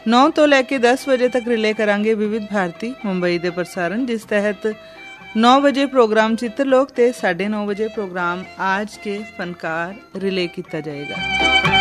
9 ਤੋਂ ਲੈ ਕੇ 10 ਵਜੇ ਤੱਕ ਰਿਲੇ ਕਰਾਂਗੇ ਵਿਵਿਧ ਭਾਰਤੀ ਮੁੰਬਈ ਦੇ ਪ੍ਰਸਾਰਣ, ਜਿਸ ਤਹਿਤ 9 ਵਜੇ ਪ੍ਰੋਗਰਾਮ ਚਿੱਤਰਲੋਕ ਤੇ 9:30 ਵਜੇ ਪ੍ਰੋਗਰਾਮ ਆਜ ਕੇ ਫਨਕਾਰ ਰਿਲੇ ਕੀਤਾ ਜਾਏਗਾ।